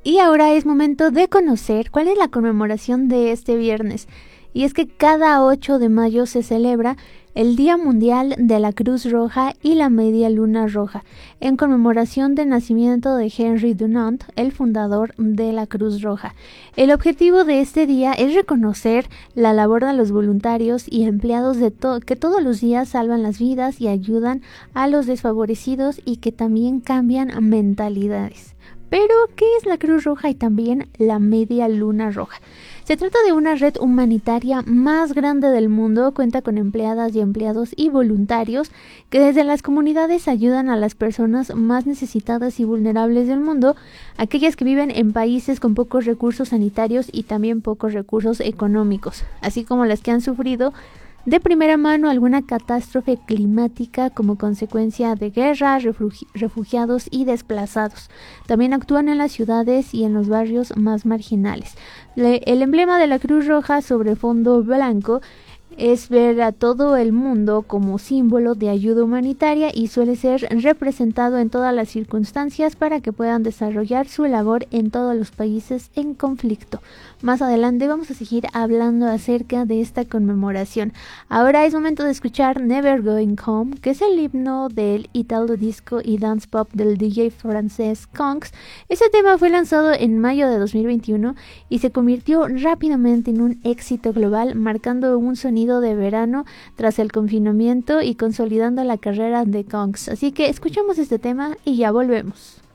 Y ahora es momento de conocer cuál es la conmemoración de este viernes. Y es que cada 8 de mayo se celebra el Día Mundial de la Cruz Roja y la Media Luna Roja, en conmemoración del nacimiento de Henry Dunant, el fundador de la Cruz Roja. El objetivo de este día es reconocer la labor de los voluntarios y empleados que todos los días salvan las vidas y ayudan a los desfavorecidos y que también cambian mentalidades. Pero, ¿qué es la Cruz Roja y también la Media Luna Roja? Se trata de una red humanitaria más grande del mundo, cuenta con empleadas y empleados y voluntarios que desde las comunidades ayudan a las personas más necesitadas y vulnerables del mundo, aquellas que viven en países con pocos recursos sanitarios y también pocos recursos económicos, así como las que han sufrido de primera mano alguna catástrofe climática como consecuencia de guerra, refugiados y desplazados. También actúan en las ciudades y en los barrios más marginales. El emblema de la Cruz Roja sobre fondo blanco es ver a todo el mundo como símbolo de ayuda humanitaria y suele ser representado en todas las circunstancias para que puedan desarrollar su labor en todos los países en conflicto. Más adelante vamos a seguir hablando acerca de esta conmemoración. Ahora es momento de escuchar Never Going Home, que es el himno del Italo Disco y Dance Pop del DJ francés Kongs. Este tema fue lanzado en mayo de 2021 y se convirtió rápidamente en un éxito global, marcando un sonido de verano tras el confinamiento y consolidando la carrera de Kongs. Así que escuchamos este tema y ya volvemos.